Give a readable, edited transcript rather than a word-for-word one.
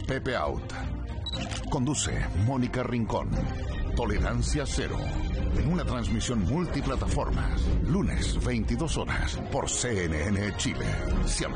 Pepe Out. Conduce Mónica Rincón. Tolerancia Cero. En una transmisión multiplataformas. Lunes, 22 horas. Por CNN Chile. Siempre